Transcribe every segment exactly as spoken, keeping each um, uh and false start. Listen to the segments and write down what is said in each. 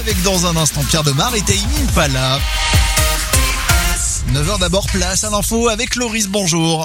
Avec dans un instant Pierre Demar et Tame Impala. neuf heures d'abord, place à l'info avec Loris, bonjour.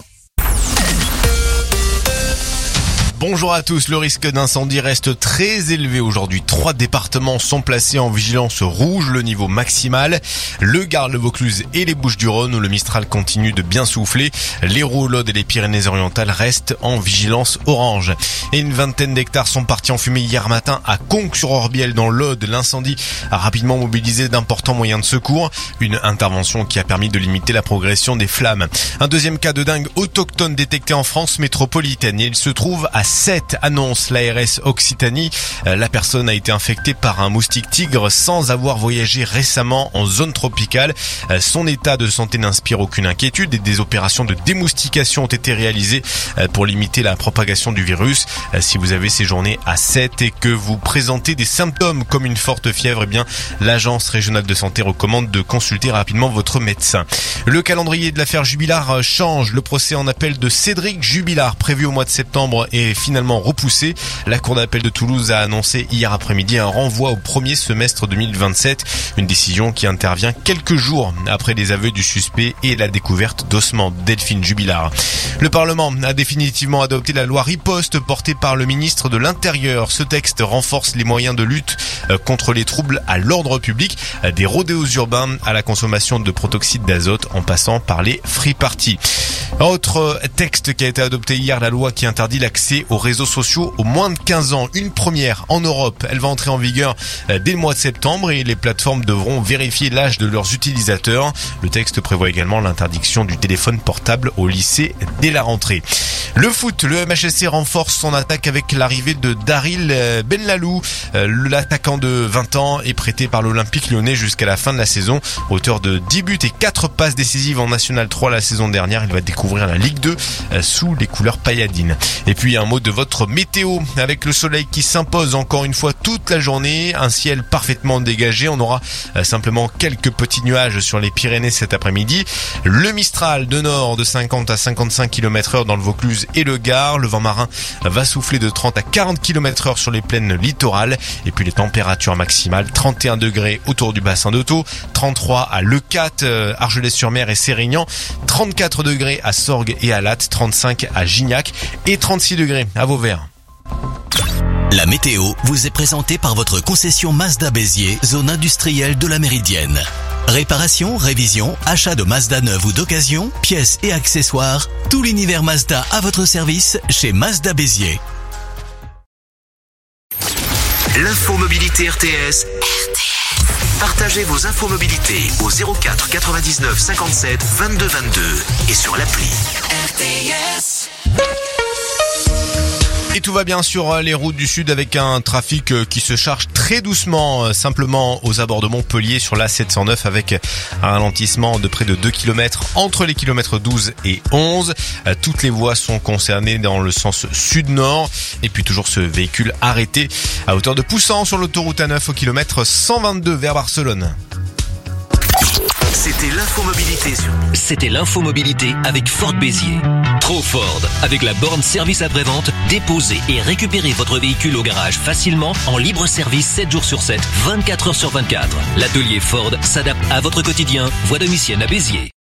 Bonjour à tous, le risque d'incendie reste très élevé aujourd'hui. Trois départements sont placés en vigilance rouge, le niveau maximal. Le Gard, le Vaucluse et les Bouches-du-Rhône où le Mistral continue de bien souffler. L'Hérault, l'Aude et les Pyrénées-Orientales restent en vigilance orange. Et une vingtaine d'hectares sont partis en fumée hier matin à Conques-sur-Orbiel dans l'Aude. L'incendie a rapidement mobilisé d'importants moyens de secours. Une intervention qui a permis de limiter la progression des flammes. Un deuxième cas de dingue autochtone détecté en France métropolitaine. Et il se trouve à sept, annonce l'A R S Occitanie. La personne a été infectée par un moustique tigre sans avoir voyagé récemment en zone tropicale. Son état de santé n'inspire aucune inquiétude et des opérations de démoustication ont été réalisées pour limiter la propagation du virus. Si vous avez séjourné à sept et que vous présentez des symptômes comme une forte fièvre, eh bien, l'agence régionale de santé recommande de consulter rapidement votre médecin. Le calendrier de l'affaire Jubilard change. Le procès en appel de Cédric Jubilard, prévu au mois de septembre, est finalement repoussé. La Cour d'appel de Toulouse a annoncé hier après-midi un renvoi au premier semestre deux mille vingt-sept. Une décision qui intervient quelques jours après les aveux du suspect et la découverte d'ossements Delphine Jubilard. Le Parlement a définitivement adopté la loi Riposte portée par le ministre de l'Intérieur. Ce texte renforce les moyens de lutte contre les troubles à l'ordre public, des rodéos urbains à la consommation de protoxyde d'azote en passant par les free parties. Autre texte qui a été adopté hier, la loi qui interdit l'accès aux réseaux sociaux aux moins de quinze ans. Une première en Europe. Elle va entrer en vigueur dès le mois de septembre et les plateformes devront vérifier l'âge de leurs utilisateurs. Le texte prévoit également l'interdiction du téléphone portable au lycée dès la rentrée. Le foot, le M H S C renforce son attaque avec l'arrivée de Daryl Benlalou. L'attaquant de vingt ans est prêté par l'Olympique Lyonnais jusqu'à la fin de la saison. Auteur de dix buts et quatre passes décisives en National trois la saison dernière, il va découvrir la Ligue deux sous les couleurs pailladines. Et puis un mot de votre météo avec le soleil qui s'impose encore une fois toute la journée, un ciel parfaitement dégagé. On aura simplement quelques petits nuages sur les Pyrénées cet après-midi. Le Mistral de nord de cinquante à cinquante-cinq kilomètres heure dans le Vaucluse et le Gard. Le vent marin va souffler de trente à quarante kilomètres heure sur les plaines littorales. Et puis les températures maximales, trente et un degrés autour du bassin d'Auto, trente-trois à Leucate, Argelès-sur-Mer et Sérignan, trente-quatre degrés à Sorgues et à Latte, trente-cinq à Gignac et trente-six degrés à Vauvert. La météo vous est présentée par votre concession Mazda Béziers, zone industrielle de la Méridienne. Réparation, révision, achat de Mazda neuve ou d'occasion, pièces et accessoires, tout l'univers Mazda à votre service chez Mazda Béziers. L'infomobilité R T S. R T S. Partagez vos infomobilités au zéro quatre quatre-vingt-dix-neuf cinquante-sept vingt-deux vingt-deux et sur l'appli. R T S. Et tout va bien sur les routes du sud avec un trafic qui se charge très doucement, simplement aux abords de Montpellier sur l'A sept cent neuf avec un ralentissement de près de deux kilomètres entre les kilomètres douze et onze. Toutes les voies sont concernées dans le sens sud-nord. Et puis toujours ce véhicule arrêté à hauteur de Poussan sur l'autoroute A neuf au kilomètre cent vingt-deux vers Barcelone. C'était l'infomobilité sur... C'était l'infomobilité avec Ford Béziers. Trop Ford. Avec la borne service après-vente, déposez et récupérez votre véhicule au garage facilement en libre service sept jours sur sept, vingt-quatre heures sur vingt-quatre. L'atelier Ford s'adapte à votre quotidien. Voie domicienne à Béziers.